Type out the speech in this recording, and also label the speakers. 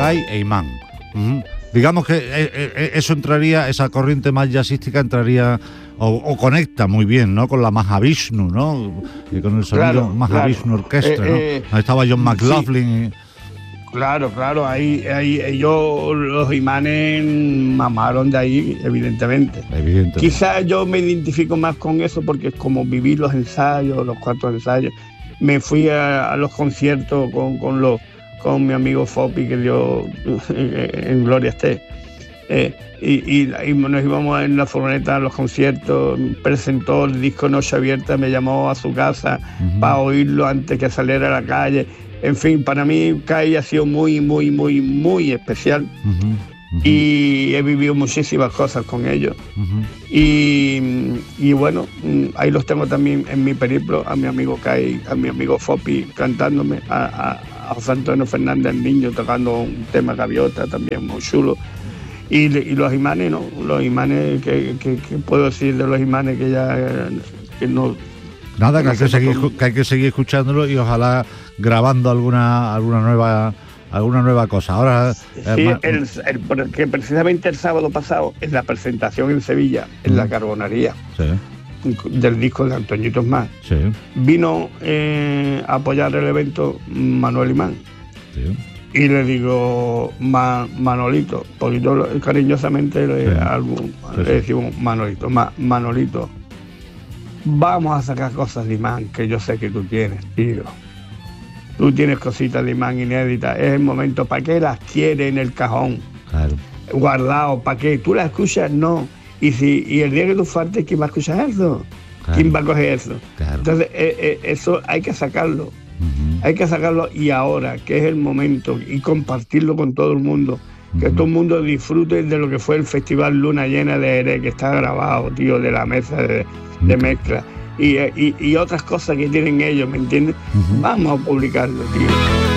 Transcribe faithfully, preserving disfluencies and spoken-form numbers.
Speaker 1: Kai e Imán. Uh-huh. Digamos que eh, eh, eso entraría, esa corriente más jazzística entraría o, o conecta muy bien, ¿no? Con la Mahavishnu, ¿no? Y con el sonido
Speaker 2: claro,
Speaker 1: Mahavishnu
Speaker 2: claro.
Speaker 1: Orquestra,
Speaker 2: eh,
Speaker 1: ¿no? Ahí estaba John McLaughlin.
Speaker 2: Sí. Claro, claro, ahí, ahí ellos, los imanes mamaron de ahí, evidentemente.
Speaker 1: Evidentemente.
Speaker 2: Quizás yo me identifico más con eso porque como viví los ensayos, los cuatro ensayos, me fui a, a los conciertos con, con, los, con mi amigo Fopi, que Dios en gloria esté. Eh, y, y, y nos íbamos en la furgoneta a los conciertos, presentó el disco Noche Abierta, me llamó a su casa uh-huh. para oírlo antes que saliera a la calle. En fin, para mí Kai ha sido muy, muy, muy, muy especial uh-huh, uh-huh. y he vivido muchísimas cosas con ellos. Uh-huh. Y, y bueno, ahí los tengo también en mi periplo, a mi amigo Kai, a mi amigo Fopi cantándome, a, a, a José Antonio Fernández el Niño tocando un tema gaviota también muy chulo. Y, y los imanes, ¿no? Los imanes, que, que, que puedo decir de los imanes que ya que no...
Speaker 1: Nada, que hay que, seguir, que hay que seguir escuchándolo y ojalá grabando alguna alguna nueva alguna nueva cosa. Ahora
Speaker 2: sí, eh, el, el, porque precisamente el sábado pasado en la presentación en Sevilla, en mm. la Carbonería, sí. del disco de Antoñitos Más,
Speaker 1: sí.
Speaker 2: vino eh, a apoyar el evento Manuel Imán.
Speaker 1: Sí.
Speaker 2: Y le digo, Ma, Manolito, porque yo cariñosamente le, sí. algo, sí, le decimos Manolito, Ma, Manolito. Vamos a sacar cosas de Imán que yo sé que tú tienes, tío. Tú tienes cositas de Imán inéditas. Es el momento. ¿Para qué las quieres en el cajón?
Speaker 1: Claro.
Speaker 2: Guardado. ¿Para qué? ¿Tú las escuchas? No. Y si y el día que tú faltes, ¿quién va a escuchar eso? Claro. ¿Quién va a coger eso?
Speaker 1: Claro.
Speaker 2: Entonces, eh, eh, eso hay que sacarlo. Uh-huh. Hay que sacarlo y ahora, que es el momento, y compartirlo con todo el mundo. Que uh-huh. todo el mundo disfrute de lo que fue el Festival Luna Llena de Jerez, que está grabado, tío, de la mesa de... de mezcla y, y, y otras cosas que tienen ellos, ¿me entiendes? Uh-huh. Vamos a publicarlo, tío.